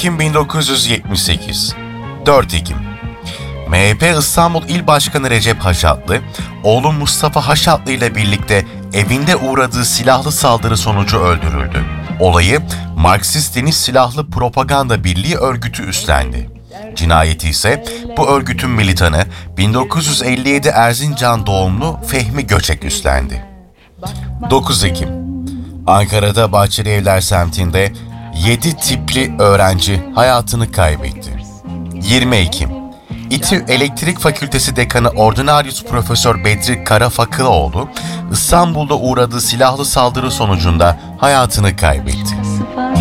Ekim 1978. 4 Ekim. MHP İstanbul İl Başkanı Recep Haşatlı, oğlu Mustafa Haşatlı ile birlikte evinde uğradığı silahlı saldırı sonucu öldürüldü. Olayı Marksist Deniz Silahlı Propaganda Birliği örgütü üstlendi. Cinayeti ise bu örgütün militanı 1957 Erzincan doğumlu Fehmi Göçek üstlendi. 9 Ekim. Ankara'da Bahçeli Evler semtinde 7 tipli öğrenci hayatını kaybetti. 20 Ekim. İTÜ Elektrik Fakültesi Dekanı Ordinarius Profesör Bedri Karafakıloğlu, İstanbul'da uğradığı silahlı saldırı sonucunda hayatını kaybetti.